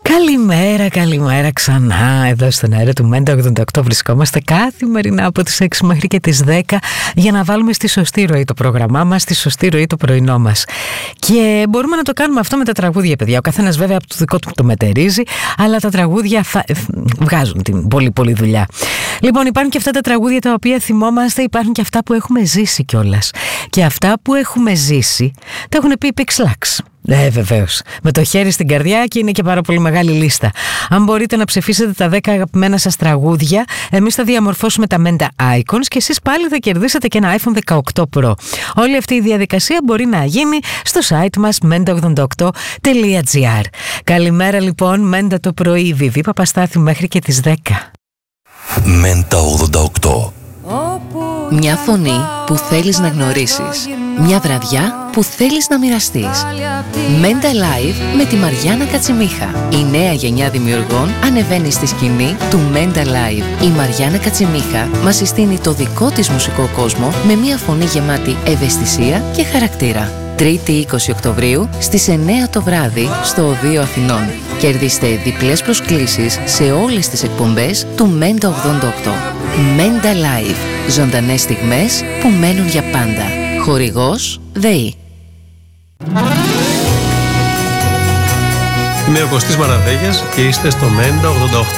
Καλημέρα ξανά. Εδώ στον αέρα του Μέντα 88 βρισκόμαστε καθημερινά από τις 6 μέχρι και τις 10 για να βάλουμε στη σωστή ροή το πρόγραμμά μας, στη σωστή ροή το πρωινό μας. Και μπορούμε να το κάνουμε αυτό με τα τραγούδια, παιδιά. Ο καθένας βέβαια από το δικό του το μετερίζει, αλλά τα τραγούδια βγάζουν την πολύ δουλειά. Λοιπόν, υπάρχουν και αυτά τα τραγούδια τα οποία θυμόμαστε, υπάρχουν και αυτά που έχουμε ζήσει κιόλας. Και αυτά που έχουμε ζήσει τα έχουν πει οι Pixlax. Βεβαίως. Με το χέρι στην καρδιά και είναι και πάρα πολύ μεγάλη λίστα. Αν μπορείτε να ψηφίσετε τα 10 αγαπημένα σας τραγούδια, εμείς θα διαμορφώσουμε τα Menda Icons και εσείς πάλι θα κερδίσετε και ένα iPhone 18 Pro. Όλη αυτή η διαδικασία μπορεί να γίνει στο site μας menda88.gr. Καλημέρα λοιπόν, Menda το πρωί, Βιβί Παπαστάθη μέχρι και τις 10. Menda 88. Μια φωνή που θέλεις να γνωρίσεις. Μια βραδιά που θέλεις να μοιραστείς. Menda Live με τη Μαριάννα Κατσιμίχα. Η νέα γενιά δημιουργών ανεβαίνει στη σκηνή του Menda Live. Η Μαριάννα Κατσιμίχα μας συστήνει το δικό της μουσικό κόσμο με μια φωνή γεμάτη ευαισθησία και χαρακτήρα. Τρίτη 20 Οκτωβρίου στις 9 το βράδυ στο Οδείο Αθηνών. Κερδίστε διπλές προσκλήσεις σε όλες τις εκπομπές του Menda 88. Menda Live. Ζωντανές στιγμές που μένουν για πάντα. Χορηγός ΔΕΗ. Είμαι ο Κωστής Μαραδέγιας και είστε στο Menda 88.